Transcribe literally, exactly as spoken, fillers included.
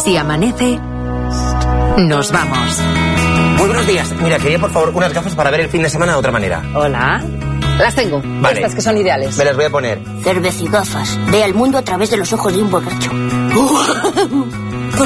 Si amanece, nos vamos. Muy buenos días. Mira, quería por favor unas gafas para ver el fin de semana de otra manera. Hola. Las tengo. Vale. Estas que son ideales. Me las voy a poner. Cervecigafas. Ve al mundo a través de los ojos de un borracho.